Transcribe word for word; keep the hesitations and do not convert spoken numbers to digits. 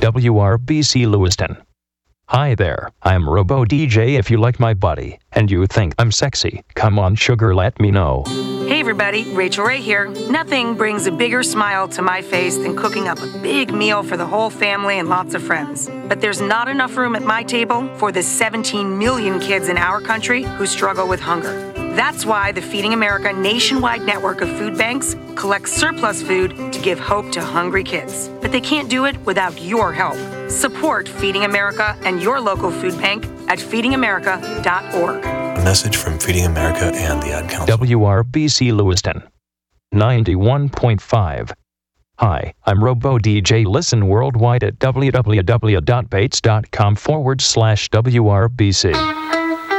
W R B C Lewiston. Hi there, I'm Robo D J. If you like my body, and you think I'm sexy, come on sugar, let me know. Hey everybody, Rachel Ray here. Nothing brings a bigger smile to my face than cooking up a big meal for the whole family and lots of friends. But there's not enough room at my table for the seventeen million kids in our country who struggle with hunger. That's why the Feeding America nationwide network of food banks collects surplus food to give hope to hungry kids. But they can't do it without your help. Support Feeding America and your local food bank at feeding america dot org. A message from Feeding America and the Ad Council. W R B C Lewiston. ninety-one point five. Hi, I'm Robo D J. Listen worldwide at www.bates.com forward slash WRBC.